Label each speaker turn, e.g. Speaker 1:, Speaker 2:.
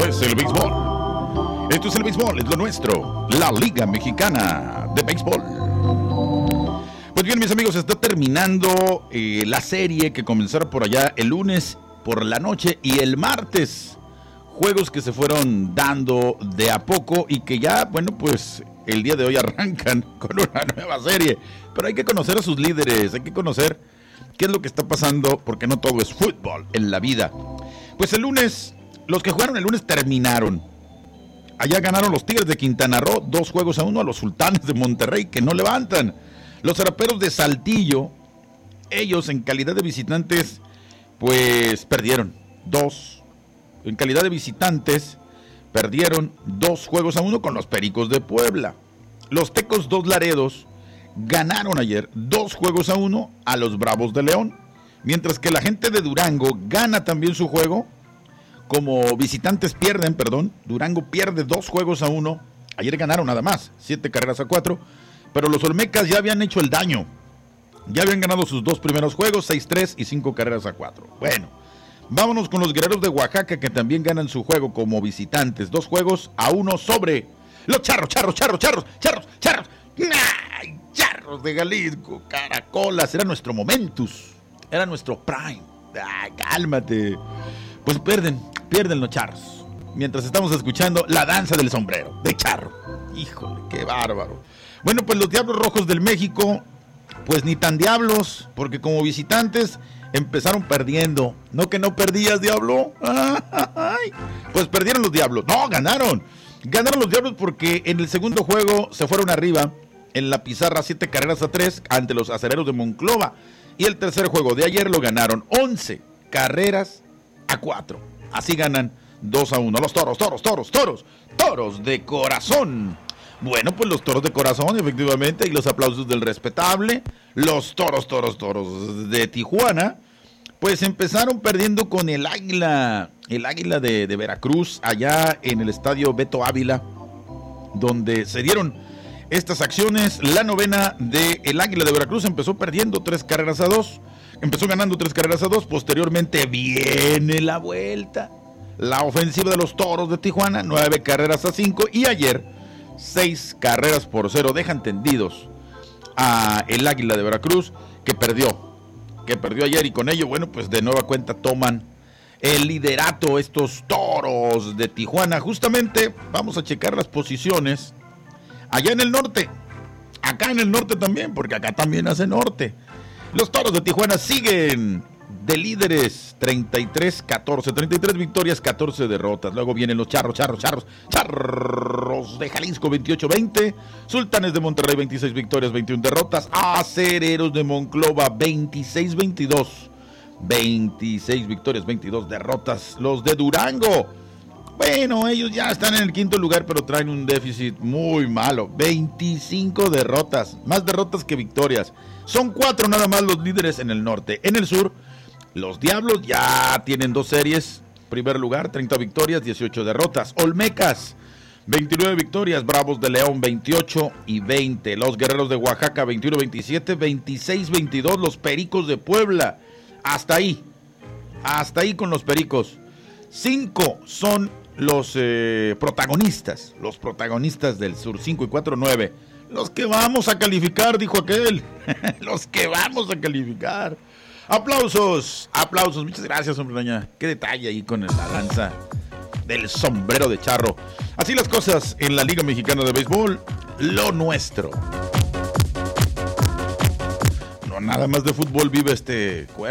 Speaker 1: es el béisbol. Esto es el béisbol, es lo nuestro. La Liga Mexicana de Béisbol. Pues bien, mis amigos, está terminando la serie que comenzará por allá el lunes por la noche y el martes. Juegos que se fueron dando de a poco y que ya, bueno, pues el día de hoy arrancan con una nueva serie. Pero hay que conocer a sus líderes, hay que conocer qué es lo que está pasando, porque no todo es fútbol en la vida. Pues el lunes, los que jugaron el lunes terminaron. Allá ganaron los Tigres de Quintana Roo 2-1 a los Sultanes de Monterrey, que no levantan. Los Zaraperos de Saltillo, ellos en calidad de visitantes, pues perdieron 2. En calidad de visitantes, perdieron 2-1 con los Pericos de Puebla. Los Tecos Dos Laredos ganaron ayer 2-1 a los Bravos de León. Mientras que la gente de Durango gana también su juego. Como visitantes pierden, Durango pierde 2-1. Ayer ganaron nada más, 7-4. Pero los Olmecas ya habían hecho el daño. Ya habían ganado sus 2 primeros juegos, 6-3 y 5-4. Bueno, vámonos con los Guerreros de Oaxaca, que también ganan su juego como visitantes. 2-1 sobre los Charros de Jalisco. Caracolas, era nuestro momentus, era nuestro prime. Ay, cálmate. Pues pierden los Charros. Mientras estamos escuchando la danza del sombrero de charro. Híjole, qué bárbaro. Bueno, pues los Diablos Rojos del México, pues ni tan diablos, porque como visitantes empezaron perdiendo. ¿No que no perdías, Diablo? Ay, pues perdieron los Diablos. No, ganaron. Ganaron los Diablos porque en el segundo juego se fueron arriba en la pizarra 7-3 ante los Acereros de Monclova. Y el tercer juego de ayer lo ganaron 11-4. Así ganan 2-1. Los Toros de Corazón. Bueno, pues los Toros de Corazón, efectivamente, y los aplausos del respetable. Los Toros de Tijuana, pues empezaron perdiendo con el Águila de Veracruz, allá en el estadio Beto Ávila, donde se dieron estas acciones. La novena del Águila de Veracruz empezó perdiendo 3-2. Empezó ganando 3-2. Posteriormente viene la vuelta. La ofensiva de los Toros de Tijuana, 9-5. Y ayer 6-0. Dejan tendidos a el Águila de Veracruz, que perdió ayer, y con ello, bueno, pues de nueva cuenta toman el liderato estos Toros de Tijuana. Justamente vamos a checar las posiciones allá en el norte, acá en el norte también, porque acá también hace norte. Los Toros de Tijuana siguen de líderes, 33-14, 33 victorias, 14 derrotas. Luego vienen los Charros de Jalisco, 28-20. Sultanes de Monterrey, 26 victorias, 21 derrotas. Acereros de Monclova, 26-22. 26 victorias, 22 derrotas. Los de Durango, bueno, ellos ya están en el quinto lugar, pero traen un déficit muy malo. 25 derrotas, más derrotas que victorias. Son 4 nada más los líderes en el norte. En el sur, los Diablos ya tienen 2 series. Primer lugar, 30 victorias, 18 derrotas. Olmecas, 29 victorias. Bravos de León, 28-20. Los Guerreros de Oaxaca, 21-27. 26-22. Los Pericos de Puebla. Hasta ahí con los Pericos. 5 son los protagonistas del sur. 5-4, 9. Los que vamos a calificar, dijo aquel. Los que vamos a calificar. Aplausos. Muchas gracias, hombre doña. Qué detalle ahí con la lanza del sombrero de charro. Así las cosas en la Liga Mexicana de Béisbol, lo nuestro. No nada más de fútbol vive este cuerpo.